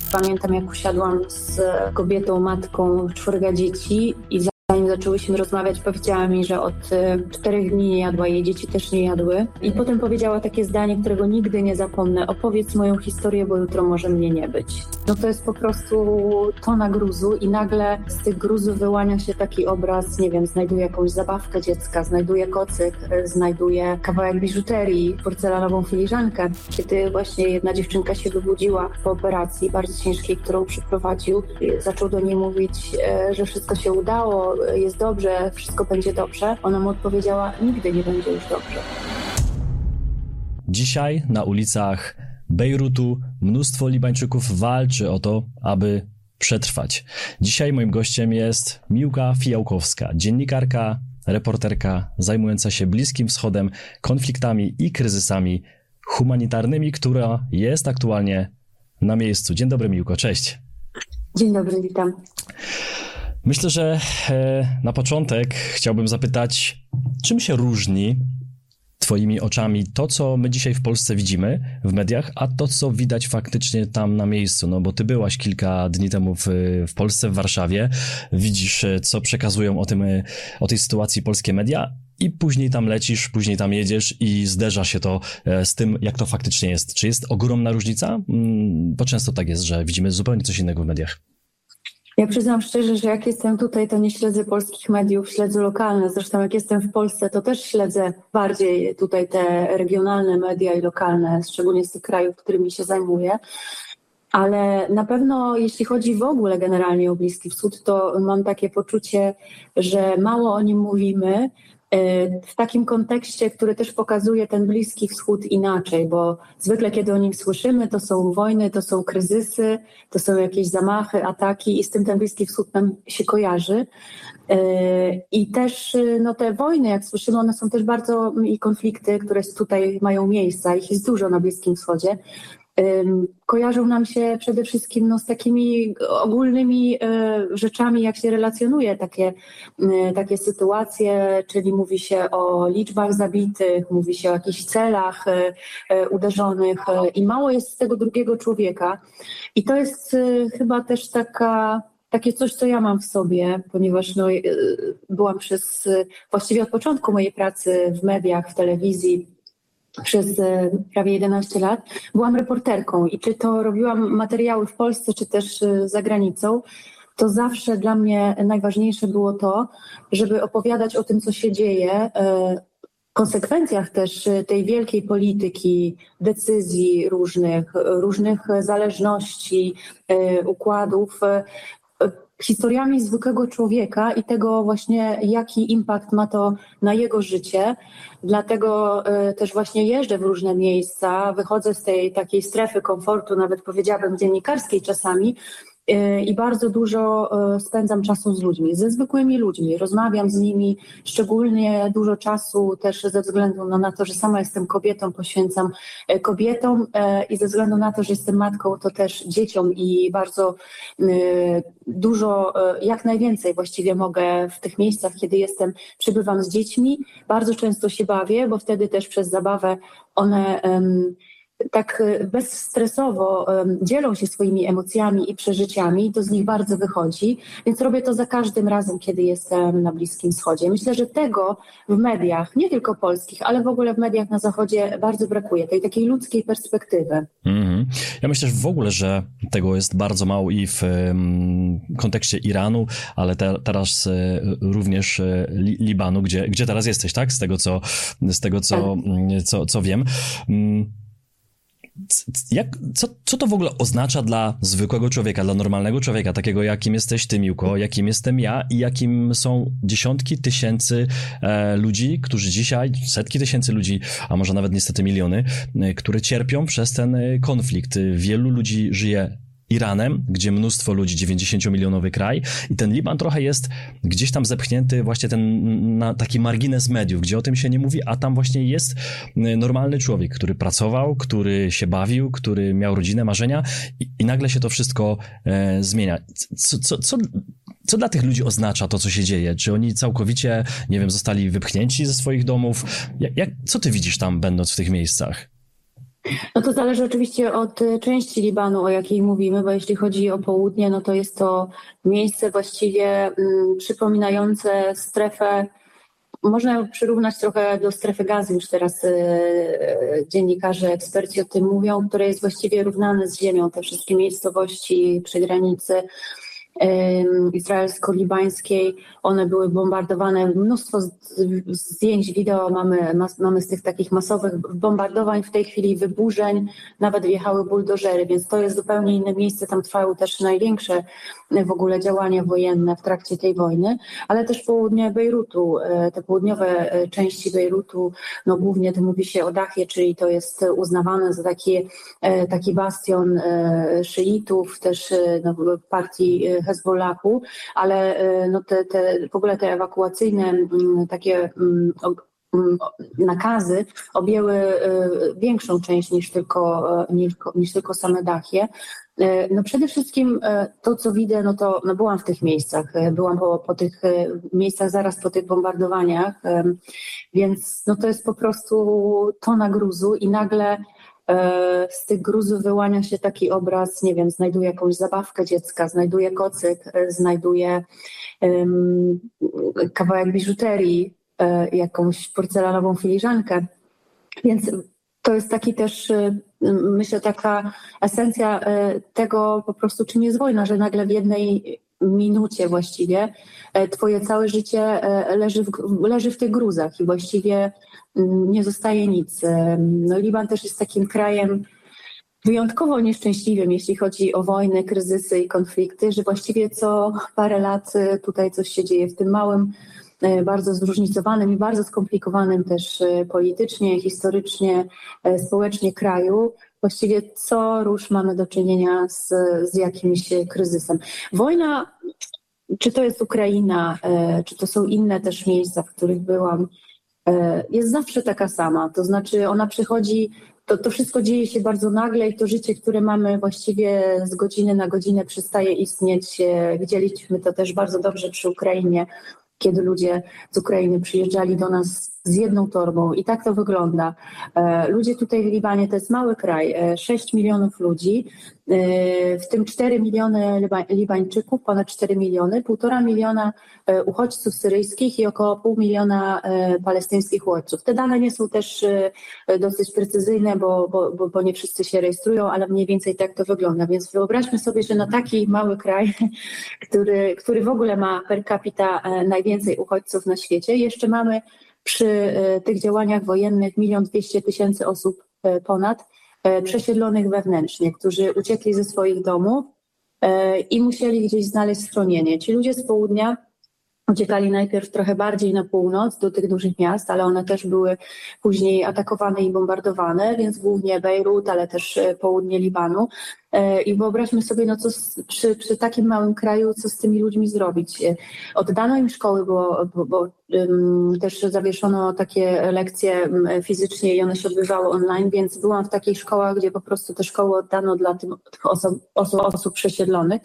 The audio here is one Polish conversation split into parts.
Pamiętam, jak usiadłam z kobietą, matką 4 dzieci i zanim zaczęłyśmy rozmawiać, powiedziała mi, że od 4 dni nie jadła, jej dzieci też nie jadły. I potem powiedziała takie zdanie, którego nigdy nie zapomnę: opowiedz moją historię, bo jutro może mnie nie być. No to jest po prostu tona gruzu i nagle z tych gruzów wyłania się taki obraz, nie wiem, znajduję jakąś zabawkę dziecka, znajduję kocyk, znajduję kawałek biżuterii, porcelanową filiżankę. Kiedy właśnie jedna dziewczynka się wybudziła po operacji bardzo ciężkiej, którą przeprowadził, zaczął do niej mówić, że wszystko się udało, jest dobrze, wszystko będzie dobrze. Ona mu odpowiedziała: nigdy nie będzie już dobrze. Dzisiaj na ulicach Bejrutu mnóstwo Libańczyków walczy o to, aby przetrwać. Dzisiaj moim gościem jest Miłka Fijałkowska, dziennikarka, reporterka zajmująca się Bliskim Wschodem, konfliktami i kryzysami humanitarnymi, która jest aktualnie na miejscu. Dzień dobry, Miłko, cześć. Dzień dobry, witam. Myślę, że na początek chciałbym zapytać, czym się różni twoimi oczami to, co my dzisiaj w Polsce widzimy w mediach, a to, co widać faktycznie tam na miejscu? No bo ty byłaś kilka dni temu w Polsce, w Warszawie, widzisz, co przekazują o tej sytuacji polskie media i później tam lecisz, później tam jedziesz i zderza się to z tym, jak to faktycznie jest. Czy jest ogromna różnica? Bo często tak jest, że widzimy zupełnie coś innego w mediach. Ja przyznam szczerze, że jak jestem tutaj, to nie śledzę polskich mediów, śledzę lokalne. Zresztą jak jestem w Polsce, to też śledzę bardziej tutaj te regionalne media i lokalne, szczególnie z tych krajów, którymi się zajmuję. Ale na pewno jeśli chodzi w ogóle generalnie o Bliski Wschód, to mam takie poczucie, że mało o nim mówimy, w takim kontekście, który też pokazuje ten Bliski Wschód inaczej, bo zwykle kiedy o nim słyszymy, to są wojny, to są kryzysy, to są jakieś zamachy, ataki i z tym ten Bliski Wschód nam się kojarzy. I też no, te wojny, jak słyszymy, one są też bardzo, i konflikty, które tutaj mają miejsca, ich jest dużo na Bliskim Wschodzie, kojarzą nam się przede wszystkim no, z takimi ogólnymi rzeczami, jak się relacjonuje takie sytuacje, czyli mówi się o liczbach zabitych, mówi się o jakichś celach uderzonych i mało jest z tego drugiego człowieka. I to jest chyba też takie coś, co ja mam w sobie, ponieważ no, byłam właściwie od początku mojej pracy w mediach, w telewizji, przez prawie 11 lat byłam reporterką i czy to robiłam materiały w Polsce, czy też za granicą, to zawsze dla mnie najważniejsze było to, żeby opowiadać o tym, co się dzieje, konsekwencjach też tej wielkiej polityki, decyzji różnych zależności, układów, historiami zwykłego człowieka i tego właśnie, jaki impact ma to na jego życie. Dlatego też właśnie jeżdżę w różne miejsca, wychodzę z tej takiej strefy komfortu, nawet powiedziałabym dziennikarskiej czasami, i bardzo dużo spędzam czasu z ludźmi, ze zwykłymi ludźmi. Rozmawiam z nimi, szczególnie dużo czasu też ze względu na to, że sama jestem kobietą, poświęcam kobietom i ze względu na to, że jestem matką, to też dzieciom i bardzo dużo, jak najwięcej właściwie mogę w tych miejscach, kiedy przebywam z dziećmi. Bardzo często się bawię, bo wtedy też przez zabawę one tak bezstresowo dzielą się swoimi emocjami i przeżyciami i to z nich bardzo wychodzi, więc robię to za każdym razem, kiedy jestem na Bliskim Wschodzie. Myślę, że tego w mediach, nie tylko polskich, ale w ogóle w mediach na Zachodzie bardzo brakuje, tej takiej ludzkiej perspektywy. Ja myślę, że w ogóle, że tego jest bardzo mało i w kontekście Iranu, ale teraz również Libanu, gdzie teraz jesteś, tak? Z tego, co wiem. Co to w ogóle oznacza dla zwykłego człowieka, dla normalnego człowieka, takiego jakim jesteś ty, Miłko, jakim jestem ja i jakim są dziesiątki tysięcy ludzi, którzy dzisiaj, setki tysięcy ludzi, a może nawet niestety miliony, które cierpią przez ten konflikt. Wielu ludzi żyje Iranem, gdzie mnóstwo ludzi, 90-milionowy kraj i ten Liban trochę jest gdzieś tam zepchnięty właśnie na taki margines mediów, gdzie o tym się nie mówi, a tam właśnie jest normalny człowiek, który pracował, który się bawił, który miał rodzinę, marzenia i nagle się to wszystko zmienia. Co dla tych ludzi oznacza to, co się dzieje? Czy oni całkowicie, nie wiem, zostali wypchnięci ze swoich domów? Co ty widzisz tam, będąc w tych miejscach? No to zależy oczywiście od części Libanu, o jakiej mówimy, bo jeśli chodzi o południe, no to jest to miejsce właściwie przypominające strefę, można przyrównać trochę do strefy gazy, już teraz dziennikarze, eksperci o tym mówią, które jest właściwie równane z ziemią, te wszystkie miejscowości przy granicy izraelsko-libańskiej, one były bombardowane, mnóstwo zdjęć, wideo mamy z tych takich masowych bombardowań, w tej chwili wyburzeń, nawet wjechały buldożery, więc to jest zupełnie inne miejsce, tam trwały też największe w ogóle działania wojenne w trakcie tej wojny, ale też południe Bejrutu, te południowe części Bejrutu, no głównie to mówi się o Dachie, czyli to jest uznawane za taki bastion szyitów, też no, partii Hezbollahu, ale no w ogóle te ewakuacyjne takie nakazy objęły większą część niż tylko same Dachie. No przede wszystkim to, co widzę, no byłam w tych miejscach, byłam po tych miejscach zaraz po tych bombardowaniach, więc no to jest po prostu tona gruzu i nagle z tych gruzów wyłania się taki obraz, nie wiem, znajduje jakąś zabawkę dziecka, znajduje kocyk, znajduje kawałek biżuterii, jakąś porcelanową filiżankę. Więc to jest taki też, myślę, taka esencja tego po prostu, czym jest wojna, że nagle w jednej minucie właściwie twoje całe życie leży w tych gruzach i właściwie nie zostaje nic. No, Liban też jest takim krajem wyjątkowo nieszczęśliwym, jeśli chodzi o wojny, kryzysy i konflikty, że właściwie co parę lat tutaj coś się dzieje w tym małym, bardzo zróżnicowanym i bardzo skomplikowanym też politycznie, historycznie, społecznie kraju. Właściwie co rusz mamy do czynienia z jakimś kryzysem. Wojna, czy to jest Ukraina, czy to są inne też miejsca, w których byłam, jest zawsze taka sama. To znaczy ona przychodzi, to wszystko dzieje się bardzo nagle i to życie, które mamy właściwie z godziny na godzinę przestaje istnieć. Widzieliśmy to też bardzo dobrze przy Ukrainie, kiedy ludzie z Ukrainy przyjeżdżali do nas z jedną torbą i tak to wygląda. Ludzie tutaj w Libanie, to jest mały kraj, 6 milionów ludzi, w tym 4 miliony Libańczyków, ponad 4 miliony, 1,5 miliona uchodźców syryjskich i około 0,5 miliona palestyńskich uchodźców. Te dane nie są też dosyć precyzyjne, bo nie wszyscy się rejestrują, ale mniej więcej tak to wygląda. Więc wyobraźmy sobie, że na taki mały kraj, który w ogóle ma per capita najwięcej uchodźców na świecie, jeszcze mamy przy tych działaniach wojennych 1 200 000 osób ponad przesiedlonych wewnętrznie, którzy uciekli ze swoich domów i musieli gdzieś znaleźć schronienie. Ci ludzie z południa uciekali najpierw trochę bardziej na północ do tych dużych miast, ale one też były później atakowane i bombardowane, więc głównie Bejrut, ale też południe Libanu. I wyobraźmy sobie, no co przy takim małym kraju, co z tymi ludźmi zrobić. Oddano im szkoły, bo też zawieszono takie lekcje fizycznie i one się odbywały online, więc byłam w takich szkołach, gdzie po prostu te szkoły oddano dla tych osób przesiedlonych.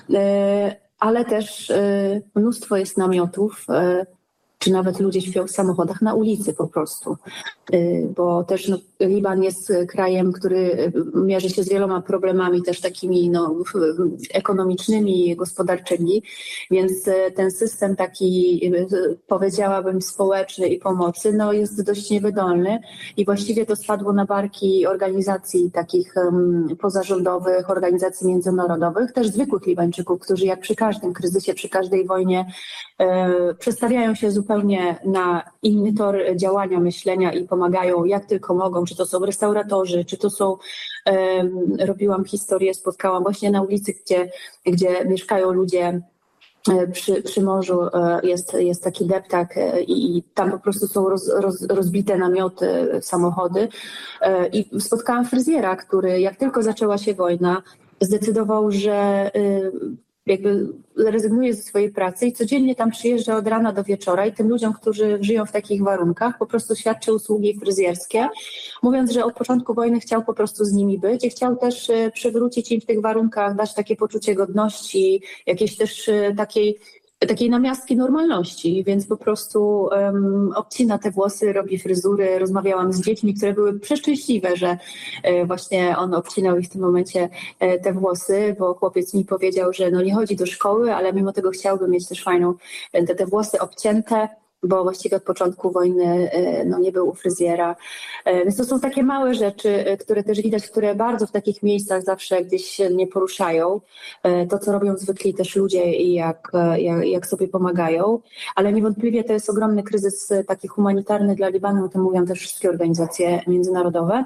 Ale też mnóstwo jest namiotów, czy nawet ludzie śpią w samochodach na ulicy po prostu. Bo też Liban jest krajem, który mierzy się z wieloma problemami też takimi ekonomicznymi, gospodarczymi, więc ten system taki, powiedziałabym, społeczny i pomocy jest dość niewydolny i właściwie to spadło na barki organizacji takich pozarządowych, organizacji międzynarodowych, też zwykłych Libańczyków, którzy jak przy każdym kryzysie, przy każdej wojnie przestawiają się zupełnie na inny tor działania, myślenia i pomagają jak tylko mogą, czy to są restauratorzy, czy to są, robiłam historię, spotkałam właśnie na ulicy, gdzie mieszkają ludzie przy morzu, jest taki deptak i tam po prostu są rozbite namioty, samochody i spotkałam fryzjera, który jak tylko zaczęła się wojna, zdecydował, że jakby rezygnuje ze swojej pracy i codziennie tam przyjeżdża od rana do wieczora i tym ludziom, którzy żyją w takich warunkach, po prostu świadczy usługi fryzjerskie, mówiąc, że od początku wojny chciał po prostu z nimi być i chciał też przywrócić im w tych warunkach, dać takie poczucie godności, jakiejś też takiej takiej namiastki normalności, więc po prostu obcina te włosy, robi fryzury. Rozmawiałam z dziećmi, które były przeszczęśliwe, że właśnie on obcinał ich w tym momencie te włosy, bo chłopiec mi powiedział, że no nie chodzi do szkoły, ale mimo tego chciałby mieć też fajną, te włosy obcięte, bo właściwie od początku wojny no, nie był u fryzjera. Więc to są takie małe rzeczy, które też widać, które bardzo w takich miejscach zawsze gdzieś się nie poruszają. To, co robią zwykli też ludzie i jak sobie pomagają. Ale niewątpliwie to jest ogromny kryzys taki humanitarny dla Libanu, o tym mówią też wszystkie organizacje międzynarodowe.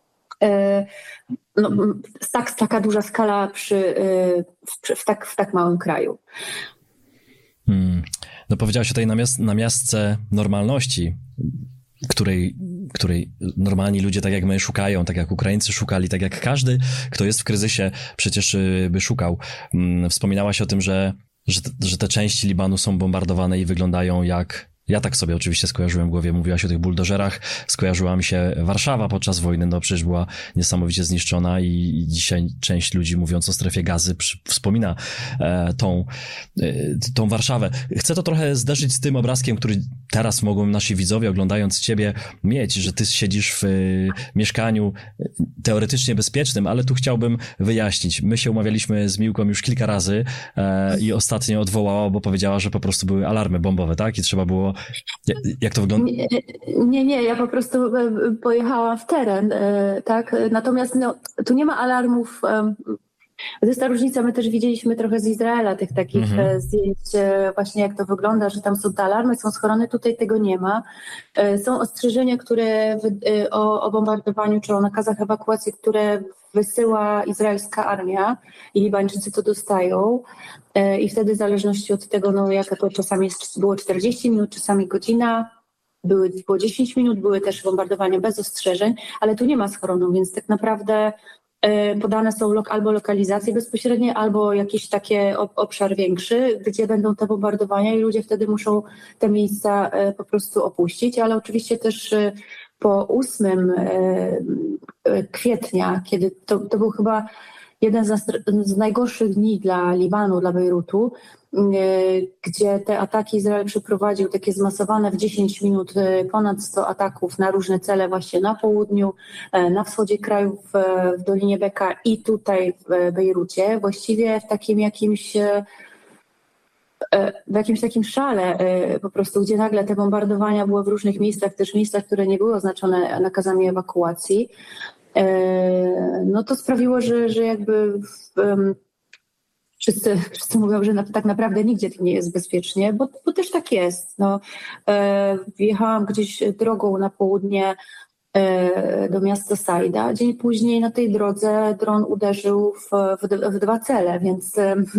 No, taka duża skala w tak małym kraju. No powiedziałaś o tej namiastce normalności, której normalni ludzie, tak jak my, szukają, tak jak Ukraińcy szukali, tak jak każdy, kto jest w kryzysie, przecież by szukał. Wspominałaś o tym, że te części Libanu są bombardowane i wyglądają jak... Ja tak sobie oczywiście skojarzyłem w głowie, mówiłaś o tych buldożerach, skojarzyła mi się Warszawa podczas wojny, no przecież była niesamowicie zniszczona i dzisiaj część ludzi, mówiąc o strefie Gazy, wspomina tą Warszawę. Chcę to trochę zderzyć z tym obrazkiem, który teraz mogą nasi widzowie, oglądając ciebie, mieć, że ty siedzisz w mieszkaniu teoretycznie bezpiecznym, ale tu chciałbym wyjaśnić. My się umawialiśmy z Miłką już kilka razy i ostatnio odwołała, bo powiedziała, że po prostu były alarmy bombowe, tak? I trzeba było... Jak to wygląda? Nie, ja po prostu pojechałam w teren, tak? Natomiast no, tu nie ma alarmów. To jest ta różnica, my też widzieliśmy trochę z Izraela tych takich zdjęć, właśnie jak to wygląda, że tam są te alarmy, są schrony, tutaj tego nie ma. Są ostrzeżenia, które o bombardowaniu czy o nakazach ewakuacji, które wysyła izraelska armia i Libańczycy to dostają. I wtedy w zależności od tego, no jaka to czasami było 40 minut, czasami godzina, było 10 minut, były też bombardowania bez ostrzeżeń, ale tu nie ma schronu, więc tak naprawdę podane są albo lokalizacje bezpośrednie, albo jakiś taki obszar większy, gdzie będą te bombardowania i ludzie wtedy muszą te miejsca po prostu opuścić, ale oczywiście też po 8 kwietnia, kiedy to był chyba jeden z najgorszych dni dla Libanu, dla Bejrutu, gdzie te ataki Izrael przeprowadził takie zmasowane w 10 minut ponad 100 ataków na różne cele właśnie na południu, na wschodzie kraju, w Dolinie Beka i tutaj w Bejrucie. Właściwie w jakimś takim szale po prostu, gdzie nagle te bombardowania były w różnych miejscach, też miejscach, które nie były oznaczone nakazami ewakuacji. No to sprawiło, że jakby wszyscy mówią, że tak naprawdę nigdzie nie jest bezpiecznie, bo też tak jest. No, wjechałam gdzieś drogą na południe do miasta Sajda. Dzień później na tej drodze dron uderzył w 2 cele, więc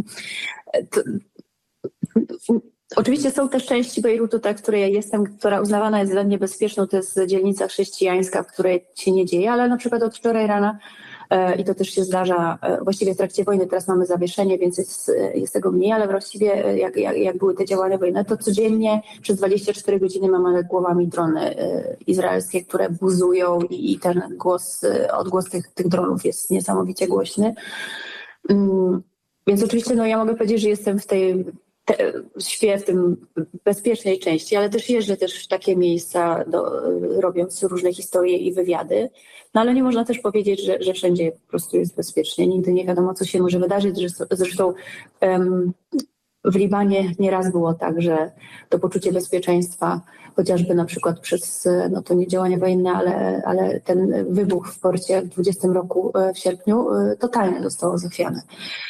oczywiście są też części Bejrutu, w której ja jestem, która uznawana jest za niebezpieczną, to jest dzielnica chrześcijańska, w której się nie dzieje, ale na przykład od wczoraj rana, i to też się zdarza, właściwie w trakcie wojny, teraz mamy zawieszenie, więc jest tego mniej, ale właściwie jak były te działania wojenne, to codziennie przez 24 godziny mamy nad głowami drony izraelskie, które buzują i ten odgłos tych dronów jest niesamowicie głośny. Więc oczywiście no, ja mogę powiedzieć, że jestem śpię w tym bezpiecznej części, ale też jeżdżę też w takie miejsca, robiąc różne historie i wywiady. No ale nie można też powiedzieć, że wszędzie po prostu jest bezpiecznie. Nigdy nie wiadomo, co się może wydarzyć. Zresztą w Libanie nieraz było tak, że to poczucie bezpieczeństwa, chociażby na przykład przez to nie działania wojenne, ale ten wybuch w porcie w 2020 roku w sierpniu totalnie zostało zachwiane.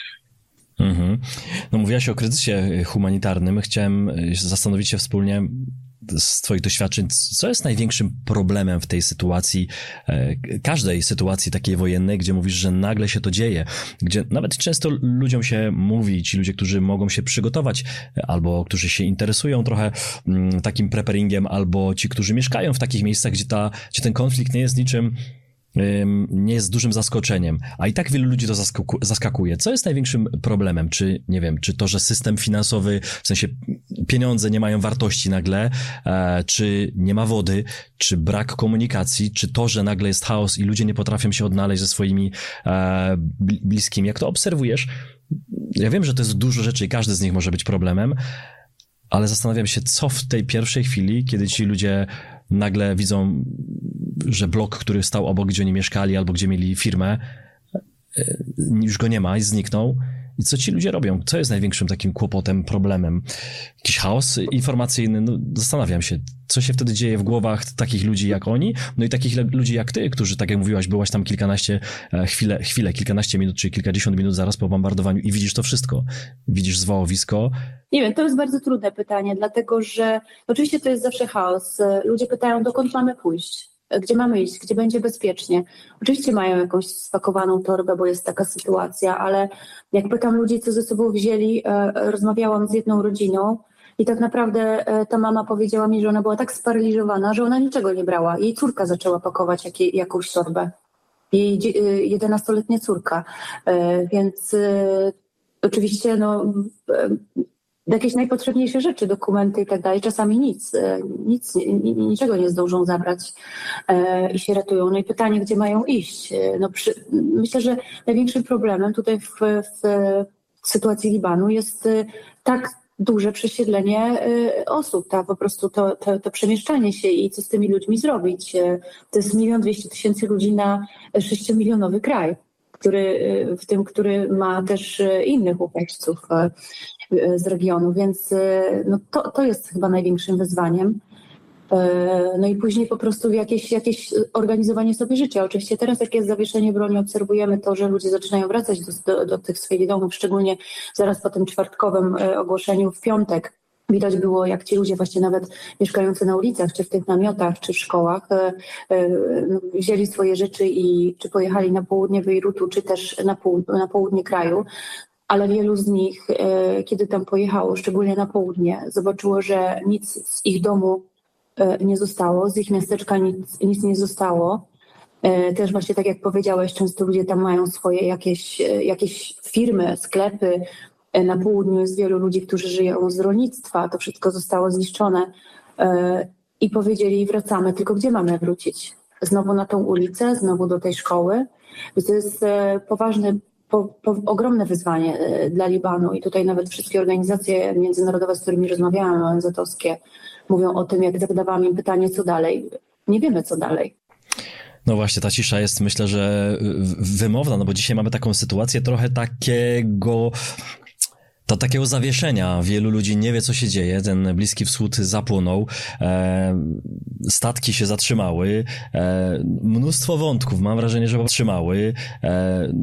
No mówiłaś o kryzysie humanitarnym. Chciałem zastanowić się wspólnie z twoich doświadczeń, co jest największym problemem w tej sytuacji, każdej sytuacji takiej wojennej, gdzie mówisz, że nagle się to dzieje, gdzie nawet często ludziom się mówi, ci ludzie, którzy mogą się przygotować, albo którzy się interesują trochę takim preparingiem, albo ci, którzy mieszkają w takich miejscach, gdzie ten konflikt nie jest niczym, nie jest dużym zaskoczeniem, a i tak wielu ludzi to zaskakuje. Co jest największym problemem? Czy, nie wiem, czy to, że system finansowy, w sensie pieniądze nie mają wartości nagle, czy nie ma wody, czy brak komunikacji, czy to, że nagle jest chaos i ludzie nie potrafią się odnaleźć ze swoimi bliskimi. Jak to obserwujesz? Ja wiem, że to jest dużo rzeczy i każdy z nich może być problemem, ale zastanawiam się, co w tej pierwszej chwili, kiedy ci ludzie nagle widzą, że blok, który stał obok, gdzie oni mieszkali albo gdzie mieli firmę, już go nie ma i zniknął. I co ci ludzie robią? Co jest największym takim kłopotem, problemem? Jakiś chaos informacyjny? No, zastanawiam się, co się wtedy dzieje w głowach takich ludzi jak oni, no i takich ludzi jak ty, którzy, tak jak mówiłaś, byłaś tam kilkanaście minut, czy kilkadziesiąt minut zaraz po bombardowaniu i widzisz to wszystko. Widzisz zwałowisko. Nie wiem, to jest bardzo trudne pytanie, dlatego że oczywiście to jest zawsze chaos. Ludzie pytają, dokąd mamy pójść, gdzie mamy iść, gdzie będzie bezpiecznie. Oczywiście mają jakąś spakowaną torbę, bo jest taka sytuacja, ale jak pytam ludzi, co ze sobą wzięli, rozmawiałam z jedną rodziną i tak naprawdę ta mama powiedziała mi, że ona była tak sparaliżowana, że ona niczego nie brała. Jej córka zaczęła pakować jakąś torbę. Jej 11-letnia córka. Więc oczywiście jakieś najpotrzebniejsze rzeczy, dokumenty i tak dalej, czasami niczego nie zdążą zabrać i się ratują. No i pytanie, gdzie mają iść? Myślę, że największym problemem tutaj w sytuacji Libanu jest tak duże przesiedlenie osób, po prostu to przemieszczanie się i co z tymi ludźmi zrobić. To jest 1 200 000 ludzi na 6-milionowy kraj, który ma też innych uchodźców z regionu, więc to jest chyba największym wyzwaniem. No i później po prostu jakieś organizowanie sobie życia. Oczywiście teraz, jak jest zawieszenie broni, obserwujemy to, że ludzie zaczynają wracać do tych swoich domów, szczególnie zaraz po tym czwartkowym ogłoszeniu w piątek. Widać było, jak ci ludzie właśnie nawet mieszkający na ulicach, czy w tych namiotach, czy w szkołach, wzięli swoje rzeczy i czy pojechali na południe Bejrutu, czy też na południe kraju. Ale wielu z nich, kiedy tam pojechało, szczególnie na południe, zobaczyło, że nic z ich domu nie zostało, z ich miasteczka nic nie zostało. Też właśnie tak jak powiedziałeś, często ludzie tam mają swoje jakieś firmy, sklepy. Na południu jest wielu ludzi, którzy żyją z rolnictwa. To wszystko zostało zniszczone i powiedzieli, wracamy, tylko gdzie mamy wrócić? Znowu na tą ulicę, znowu do tej szkoły. Więc to jest poważne, ogromne wyzwanie dla Libanu i tutaj nawet wszystkie organizacje międzynarodowe, z którymi rozmawiałam, ONZ-owskie, mówią o tym, jak zadawałam im pytanie, co dalej. Nie wiemy, co dalej. No właśnie, ta cisza jest, myślę, że wymowna, no bo dzisiaj mamy taką sytuację trochę takiego zawieszenia. Wielu ludzi nie wie, co się dzieje. Ten Bliski Wschód zapłonął, statki się zatrzymały, mnóstwo wątków, mam wrażenie, że zatrzymały.